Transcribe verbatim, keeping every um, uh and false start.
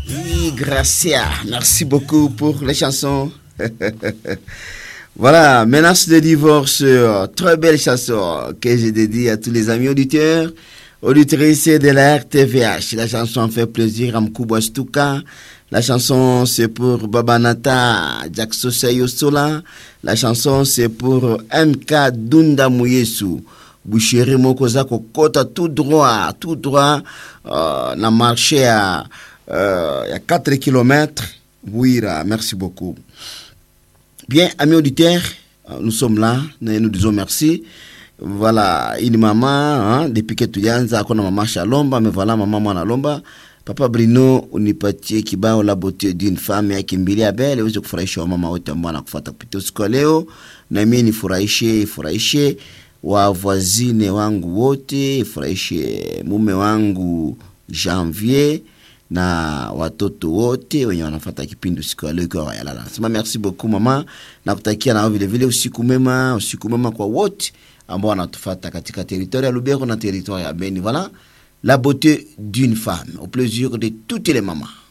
Oui, Gracia, merci beaucoup pour les chansons. Voilà, menace de divorce, très belle chanson que j'ai dédiée à tous les amis auditeurs, auditrices de la R T V H. La chanson fait plaisir à Mkubwa Stuka. La chanson c'est pour Babanata Jackso Sayosola. La chanson c'est pour M K Dunda Muyesu. Boucherie Mokoza Kokota tout droit, tout droit, euh, na marché à euh, il y a quatre kilomètres. Bouira, merci beaucoup. Bien, amis auditeurs, nous sommes là, nous disons merci. Voilà, une maman, hein, depuis que tu viens, on a maman Chalomba, mais voilà, maman Mwana Lomba. Papa Bruno, unipatie kibao la beauté d'une femme ya kimbili abele, uweze kufurahisha mama wote ambao wanakufuata kupitia siku leo. Na mimi nifurahishe, furahishe wa voisine wangu wote, furahishe mume wangu Janvier na watoto wote wenye wanafuata kipindi siku ya leo kwa yalala. Sema merci beaucoup mama, na kutakia na vile vile usiku mema, usiku mema kwa wote ambao wanatufuata katika territoire ya Lubero na territoire ya Beni. Voilà la beauté d'une femme, au plaisir de toutes les mamans.